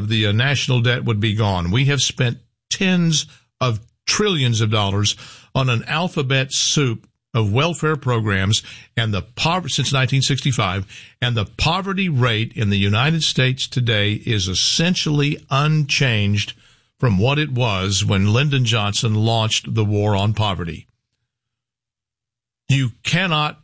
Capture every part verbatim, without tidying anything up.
of the uh, national debt would be gone. We have spent tens of trillions of dollars on an alphabet soup of welfare programs and the poverty since nineteen sixty-five, and the poverty rate in the United States today is essentially unchanged from what it was when Lyndon Johnson launched the war on poverty. You cannot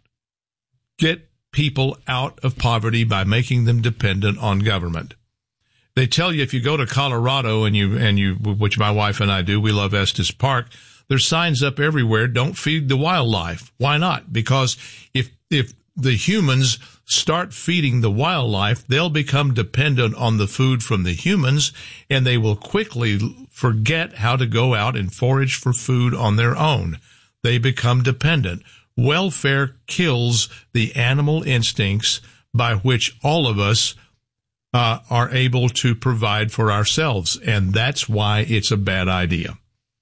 get people out of poverty by making them dependent on government. They tell you if you go to Colorado and you, and you, which my wife and I do, we love Estes Park, there's signs up everywhere, don't feed the wildlife. Why not? Because if, if the humans start feeding the wildlife, they'll become dependent on the food from the humans, and they will quickly forget how to go out and forage for food on their own. They become dependent. Welfare kills the animal instincts by which all of us uh, are able to provide for ourselves, and that's why it's a bad idea.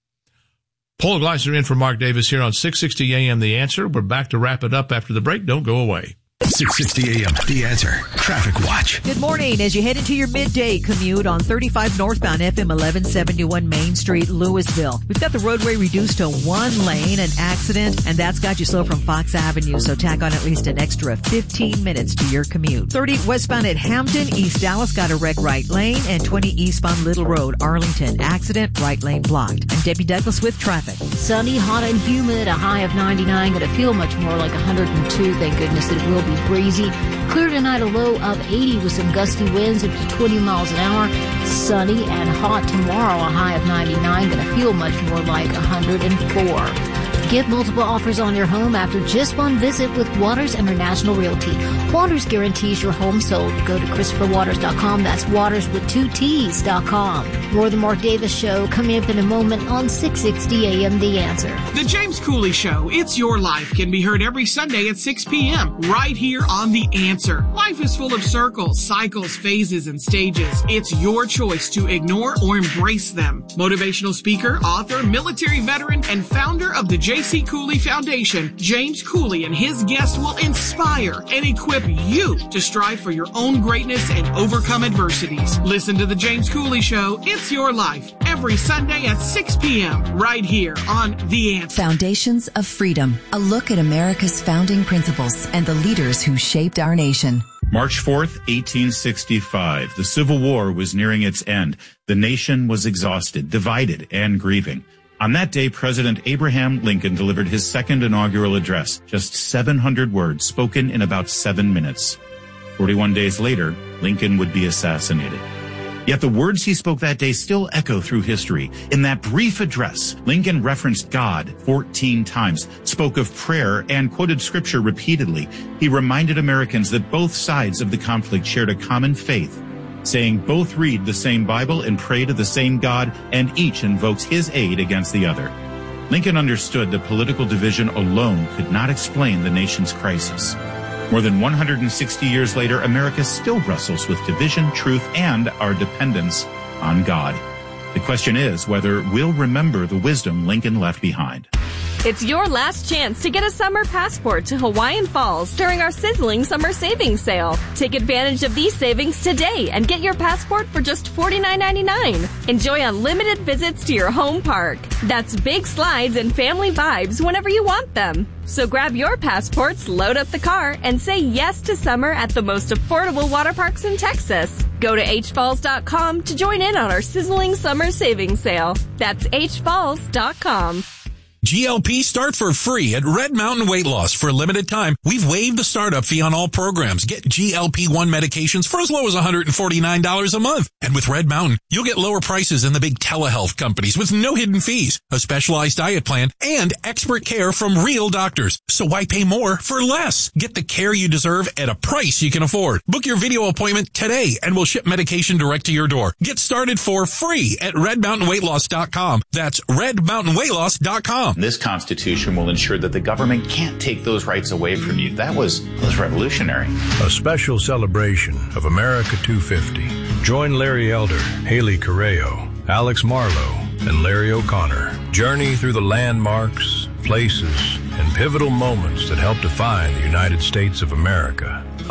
Paul Gleiser in for Mark Davis here on six sixty A M The Answer. We're back to wrap it up after the break. Don't go away. six sixty A M The Answer Traffic Watch. Good morning. As you head into your midday commute on thirty-five northbound F M eleven seventy-one Main Street, Louisville. We've got the roadway reduced to one lane, an accident, and that's got you slow from Fox Avenue, so tack on at least an extra fifteen minutes to your commute. thirty westbound at Hampton, East Dallas, got a wreck right lane, and twenty eastbound Little Road, Arlington, accident, right lane blocked. I'm Debbie Douglas with traffic. Sunny, hot, and humid, a high of ninety-nine, going to feel much more like one hundred two. Thank goodness that it will be breezy. Clear tonight, a low of eighty with some gusty winds up to twenty miles an hour. Sunny and hot tomorrow, a high of ninety-nine, going to feel much more like one hundred four. Get multiple offers on your home after just one visit with Waters International Realty. Waters guarantees your home sold. Go to Christopher Waters dot com. That's Waters with two T's dot com. More of the Mark Davis Show coming up in a moment on six sixty A M The Answer. The James Cooley Show, It's Your Life, can be heard every Sunday at six p.m. right here on The Answer. Life is full of circles, cycles, phases, and stages. It's your choice to ignore or embrace them. Motivational speaker, author, military veteran, and founder of the J C Cooley Foundation, James Cooley and his guests will inspire and equip you to strive for your own greatness and overcome adversities. Listen to The James Cooley Show, It's Your Life, every Sunday at six p.m. right here on The Answer. Foundations of Freedom, a look at America's founding principles and the leaders who shaped our nation. March fourth, eighteen sixty-five. The Civil War was nearing its end. The nation was exhausted, divided, and grieving. On that day, President Abraham Lincoln delivered his second inaugural address, just seven hundred words spoken in about seven minutes. forty-one days later, Lincoln would be assassinated. Yet the words he spoke that day still echo through history. In that brief address, Lincoln referenced God fourteen times, spoke of prayer, and quoted scripture repeatedly. He reminded Americans that both sides of the conflict shared a common faith, saying both read the same Bible and pray to the same God, and each invokes his aid against the other. Lincoln understood that political division alone could not explain the nation's crisis. More than one hundred sixty years later, America still wrestles with division, truth, and our dependence on God. The question is whether we'll remember the wisdom Lincoln left behind. It's your last chance to get a summer passport to Hawaiian Falls during our sizzling summer savings sale. Take advantage of these savings today and get your passport for just forty-nine ninety-nine. Enjoy unlimited visits to your home park. That's big slides and family vibes whenever you want them. So grab your passports, load up the car, and say yes to summer at the most affordable water parks in Texas. Go to h falls dot com to join in on our sizzling summer savings sale. That's h falls dot com. G L P start for free at Red Mountain Weight Loss. For a limited time, we've waived the startup fee on all programs. Get G L P one medications for as low as one hundred forty-nine dollars a month. And with Red Mountain, you'll get lower prices than the big telehealth companies with no hidden fees, a specialized diet plan, and expert care from real doctors. So why pay more for less? Get the care you deserve at a price you can afford. Book your video appointment today and we'll ship medication direct to your door. Get started for free at red mountain weight loss dot com. That's red mountain weight loss dot com. This Constitution will ensure that the government can't take those rights away from you. That was, was revolutionary. A special celebration of America two fifty. Join Larry Elder, Haley Correo, Alex Marlowe, and Larry O'Connor. Journey through the landmarks, places, and pivotal moments that helped define the United States of America.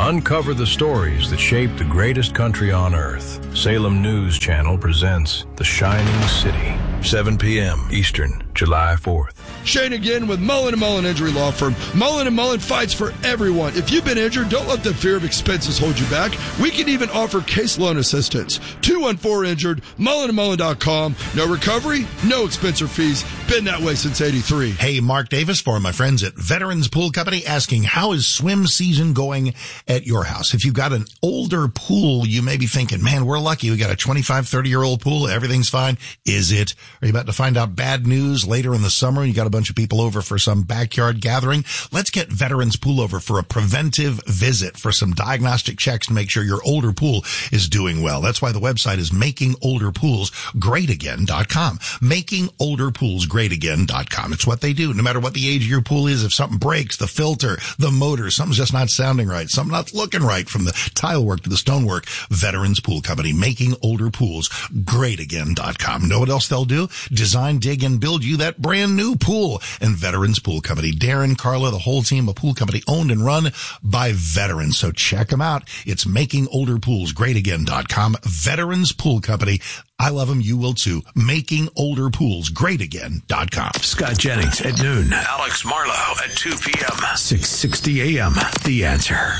Uncover the stories that shaped the greatest country on earth. Salem News Channel presents The Shining City, seven p.m. Eastern, July fourth. Shane again with Mullen and Mullen Injury Law Firm. Mullen and Mullen fights for everyone. If you've been injured, don't let the fear of expenses hold you back. We can even offer case loan assistance. two one four injured, mullen and mullen dot com. No recovery, no expense or fees. Been that way since eighty-three. Hey, Mark Davis for my friends at Veterans Pool Company asking, how is swim season going at your house? If you've got an older pool, you may be thinking, man, we're lucky. We got a twenty-five, thirty-year-old pool. Everything's fine. Is it? Are you about to find out bad news later in the summer? You got a bunch of people over for some backyard gathering. Let's get Veterans Pool over for a preventive visit for some diagnostic checks to make sure your older pool is doing well. That's why the website is making older pools great again dot com. making older pools great again dot com. It's what they do. No matter what the age of your pool is, if something breaks, the filter, the motor, something's just not sounding right, something not looking right, from the tile work to the stonework, Veterans Pool Company, making older pools great again dot com. Know what else they'll do? Design, dig, and build you that brand new pool. And Veterans Pool Company, Darren, Carla, the whole team, a pool company owned and run by veterans. So check them out. It's making older pools great again dot com. Veterans Pool Company. I love them. You will too. making older pools great again dot com. Scott Jennings at noon. Alex Marlowe at two p.m. six sixty a.m. The Answer.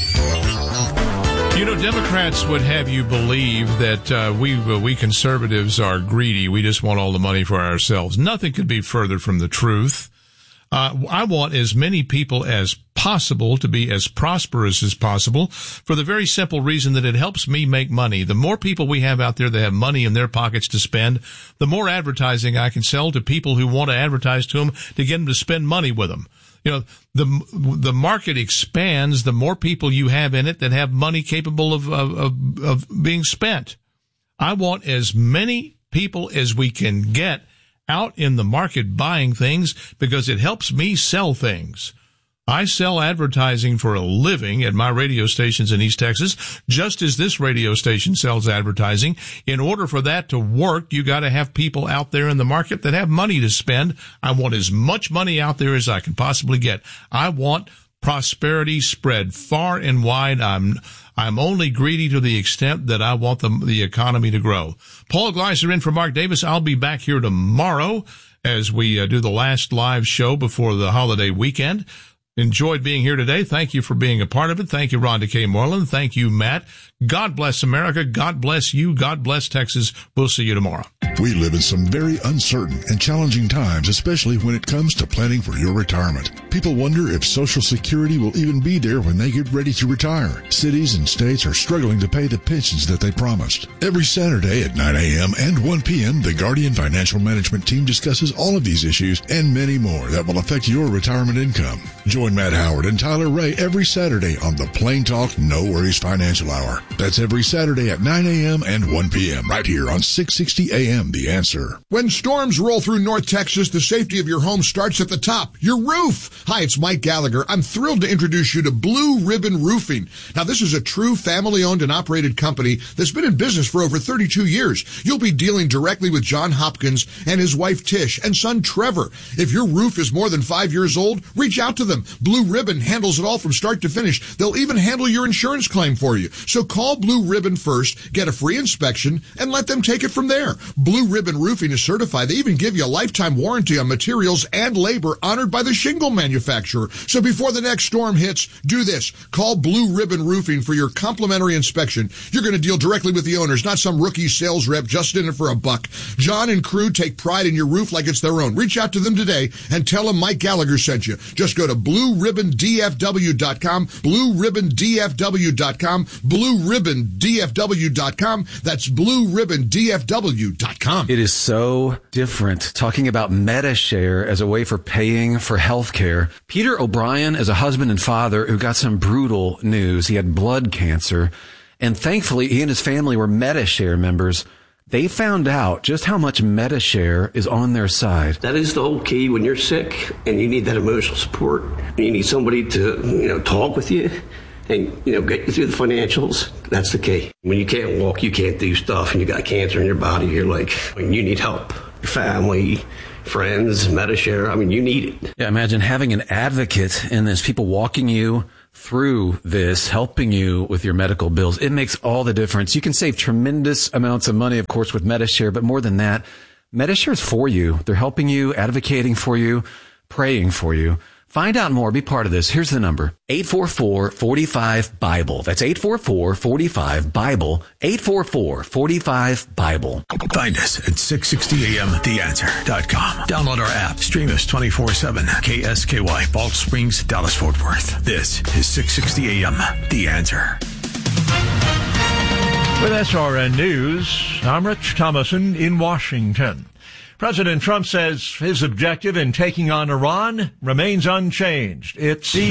You know, Democrats would have you believe that uh, we we conservatives are greedy. We just want all the money for ourselves. Nothing could be further from the truth. Uh, I want as many people as possible to be as prosperous as possible for the very simple reason that it helps me make money. The more people we have out there that have money in their pockets to spend, the more advertising I can sell to people who want to advertise to them to get them to spend money with them. You know, the the market expands the more people you have in it that have money capable of, of, of, of being spent. I want as many people as we can get out in the market buying things because it helps me sell things. I sell advertising for a living at my radio stations in East Texas, just as this radio station sells advertising. In order for that to work, you got to have people out there in the market that have money to spend. I want as much money out there as I can possibly get. I want prosperity spread far and wide. I'm I'm only greedy to the extent that I want the, the economy to grow. Paul Gleiser in for Mark Davis. I'll be back here tomorrow as we uh, do the last live show before the holiday weekend. Enjoyed being here today. Thank you for being a part of it. Thank you, Rhonda K. Moreland. Thank you, Matt. God bless America. God bless you. God bless Texas. We'll see you tomorrow. We live in some very uncertain and challenging times, especially when it comes to planning for your retirement. People wonder if Social Security will even be there when they get ready to retire. Cities and states are struggling to pay the pensions that they promised. Every Saturday at nine a.m. and one p.m., the Guardian Financial Management team discusses all of these issues and many more that will affect your retirement income. Join Matt Howard and Tyler Ray every Saturday on the Plain Talk No Worries Financial Hour. That's every Saturday at nine a.m. and one p.m. right here on six sixty a.m. The Answer. When storms roll through North Texas, the safety of your home starts at the top, your roof. Hi, it's Mike Gallagher. I'm thrilled to introduce you to Blue Ribbon Roofing. Now, this is a true family-owned and operated company that's been in business for over thirty-two years. You'll be dealing directly with John Hopkins and his wife Tish and son Trevor. If your roof is more than five years old, reach out to them. Blue Ribbon handles it all from start to finish. They'll even handle your insurance claim for you. So call Blue Ribbon first, get a free inspection, and let them take it from there. Blue Ribbon Roofing is certified. They even give you a lifetime warranty on materials and labor honored by the shingle manufacturer. So before the next storm hits, do this. Call Blue Ribbon Roofing for your complimentary inspection. You're going to deal directly with the owners, not some rookie sales rep just in it for a buck. John and crew take pride in your roof like it's their own. Reach out to them today and tell them Mike Gallagher sent you. Just go to blue ribbon d f w dot com, blue ribbon d f w dot com, blue ribbon d f w dot com. That's blue ribbon d f w dot com. It is so different talking about MediShare as a way for paying for health care. Peter O'Brien is a husband and father who got some brutal news. He had blood cancer, and thankfully he and his family were MediShare members. They found out just how much MediShare is on their side. That is the whole key when you're sick and you need that emotional support. You need somebody to, you know, talk with you and, you know, get you through the financials. That's the key. When you can't walk, you can't do stuff, and you got cancer in your body, you're like, when you need help. Your family, friends, MediShare, I mean, you need it. Yeah, imagine having an advocate in this, people walking you through this, helping you with your medical bills. It makes all the difference. You can save tremendous amounts of money, of course, with Medi-Share, but more than that, Medi-Share is for you. They're helping you, advocating for you, praying for you. Find out more. Be part of this. Here's the number. eight four four, four five, BIBLE. That's eight four four, four five, BIBLE. eight four four, four five, BIBLE. Find us at six sixty A M the answer dot com. Download our app. Stream us twenty-four seven. K S K Y, Balch Springs, Dallas, Fort Worth. This is six sixty A M The Answer. With S R N News, I'm Rich Thomason in Washington. President Trump says his objective in taking on Iran remains unchanged. It's the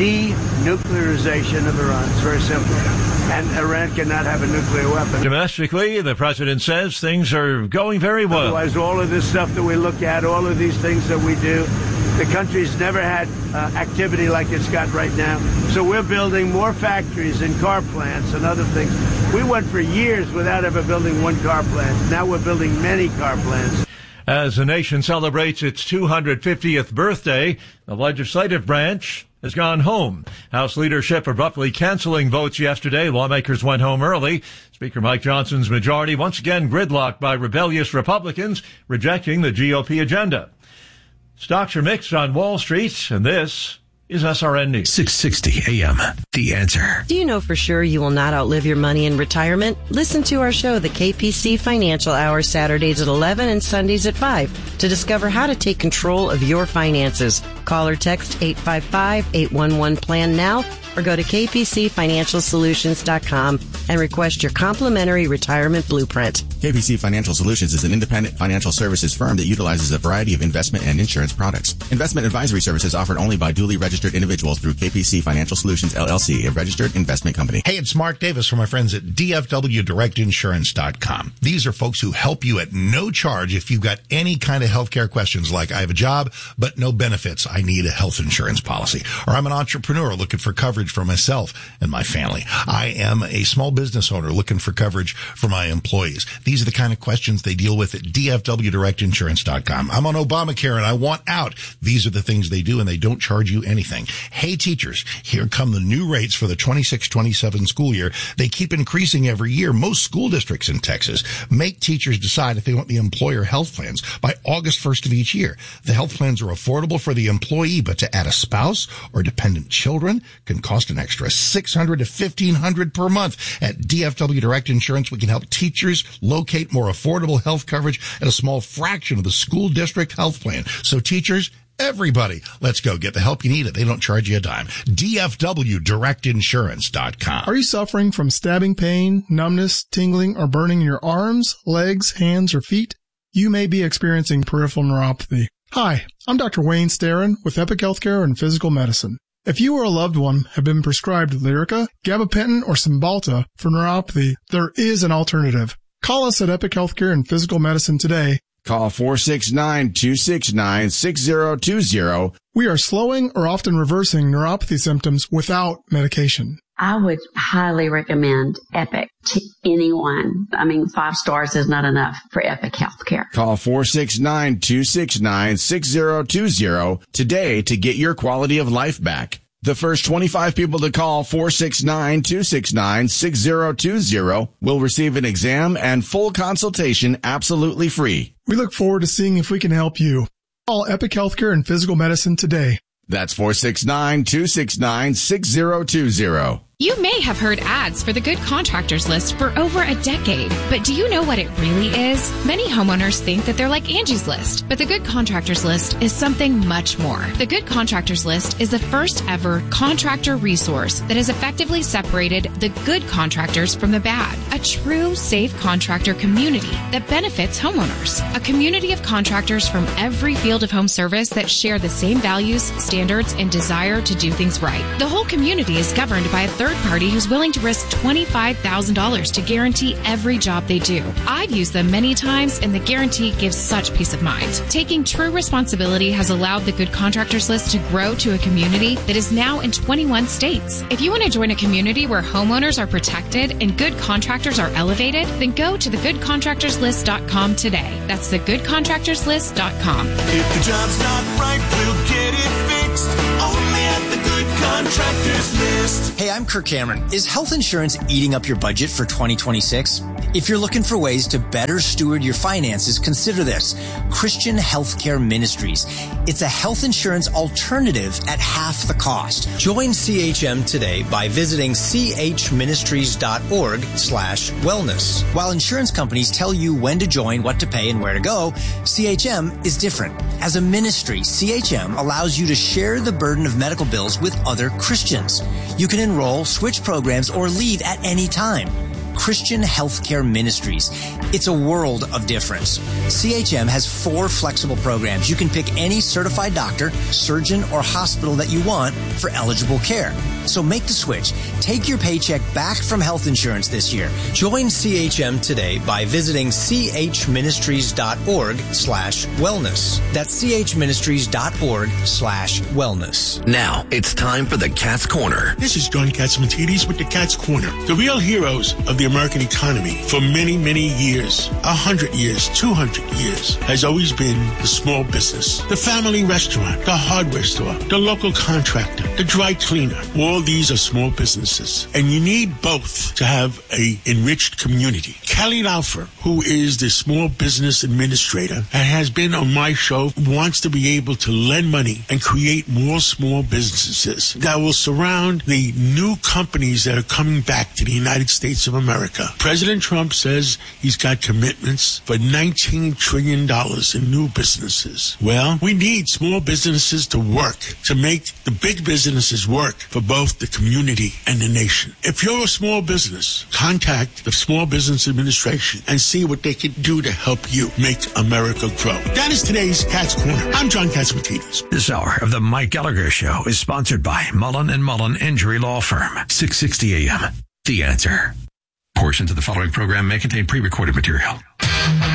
denuclearization of Iran. It's very simple. And Iran cannot have a nuclear weapon. Domestically, the president says things are going very well. Otherwise, all of this stuff that we look at, all of these things that we do, the country's never had uh, activity like it's got right now. So we're building more factories and car plants and other things. We went for years without ever building one car plant. Now we're building many car plants. As the nation celebrates its two hundred fiftieth birthday, the legislative branch has gone home. House leadership abruptly canceling votes yesterday. Lawmakers went home early. Speaker Mike Johnson's majority once again gridlocked by rebellious Republicans rejecting the G O P agenda. Stocks are mixed on Wall Street, and this is S R N News. six sixty A M The Answer. Do you know for sure you will not outlive your money in retirement? Listen to our show, the K P C Financial Hour, Saturdays at eleven and Sundays at five to discover how to take control of your finances. Call or text eight five five, eight one one, PLAN now or go to k p c financial solutions dot com and request your complimentary retirement blueprint. K P C Financial Solutions is an independent financial services firm that utilizes a variety of investment and insurance products. Investment advisory services offered only by duly registered individuals through K P C Financial Solutions, L L C, a registered investment company. Hey, it's Mark Davis from my friends at D F W direct insurance dot com. These are folks who help you at no charge if you've got any kind of healthcare questions like I have a job, but no benefits. I need a health insurance policy. Or I'm an entrepreneur looking for coverage for myself and my family. I am a small business owner looking for coverage for my employees. These are the kind of questions they deal with at D F W direct insurance dot com. I'm on Obamacare and I want out. These are the things they do, and they don't charge you anything. Hey, teachers, here come the new rates for the twenty-six twenty-seven school year. They keep increasing every year. Most school districts in Texas make teachers decide if they want the employer health plans by August first of each year. The health plans are affordable for the employee, but to add a spouse or dependent children can cost an extra six hundred dollars to fifteen hundred dollars per month. At D F W Direct Insurance, we can help teachers locate more affordable health coverage at a small fraction of the school district health plan. So teachers, everybody, let's go get the help you need. They don't charge you a dime. D F W direct insurance dot com. Are you suffering from stabbing pain, numbness, tingling, or burning in your arms, legs, hands, or feet? You may be experiencing peripheral neuropathy. Hi, I'm Doctor Wayne Starrin with Epic Healthcare and Physical Medicine. If you or a loved one have been prescribed Lyrica, gabapentin, or Cymbalta for neuropathy, there is an alternative. Call us at Epic Healthcare and Physical Medicine today. Call four six nine, two six nine, six zero two zero. We are slowing or often reversing neuropathy symptoms without medication. I would highly recommend Epic to anyone. I mean, five stars is not enough for Epic Healthcare. Call four six nine, two six nine, six zero two zero today to get your quality of life back. The first twenty-five people to call four six nine, two six nine, six zero two zero will receive an exam and full consultation absolutely free. We look forward to seeing if we can help you. Call Epic Healthcare and Physical Medicine today. That's four six nine, two six nine, six zero two zero. You may have heard ads for the Good Contractors List for over a decade, but do you know what it really is? Many homeowners think that they're like Angie's List, but the Good Contractors List is something much more. The Good Contractors List is the first ever contractor resource that has effectively separated the good contractors from the bad. A true safe contractor community that benefits homeowners. A community of contractors from every field of home service that share the same values, standards, and desire to do things right. The whole community is governed by a third party who's willing to risk twenty-five thousand dollars to guarantee every job they do. I've used them many times, and the guarantee gives such peace of mind. Taking true responsibility has allowed the Good Contractors List to grow to a community that is now in twenty-one states. If you want to join a community where homeowners are protected and good contractors are elevated, then go to the good contractors list dot com today. That's the good contractors list dot com. If the job's not right, we'll get it fixed. Only at the Good Contractors Contractors List. Hey, I'm Kirk Cameron. Is health insurance eating up your budget for twenty twenty-six? If you're looking for ways to better steward your finances, consider this. Christian Healthcare Ministries. It's a health insurance alternative at half the cost. Join C H M today by visiting chministries.org slash wellness. While insurance companies tell you when to join, what to pay, and where to go, C H M is different. As a ministry, C H M allows you to share the burden of medical bills with other Christians. You can enroll, switch programs, or leave at any time. Christian Healthcare Ministries. It's a world of difference. C H M has four flexible programs. You can pick any certified doctor, surgeon, or hospital that you want for eligible care. So make the switch. Take your paycheck back from health insurance this year. Join C H M today by visiting chministries.org slash wellness. That's chministries.org slash wellness. Now it's time for the Cat's Corner. This is John Catsimatidis with the Cat's Corner. The real heroes of the American economy for many, many years, a hundred years, two hundred years, has always been the small business, the family restaurant, the hardware store, the local contractor, the dry cleaner. All these are small businesses, and you need both to have a enriched community. Kelly Laufer, who is the small business administrator and has been on my show, wants to be able to lend money and create more small businesses that will surround the new companies that are coming back to the United States of America. President Trump says he's got commitments for nineteen trillion dollars in new businesses. Well, we need small businesses to work, to make the big businesses work for both the community and the nation. If you're a small business, contact the Small Business Administration and see what they can do to help you make America grow. That is today's Cat's Corner. I'm John Catsimatidis. This hour of the Mike Gallagher Show is sponsored by Mullen and Mullen Injury Law Firm. six sixty A M. The Answer. Portions of the following program may contain pre-recorded material.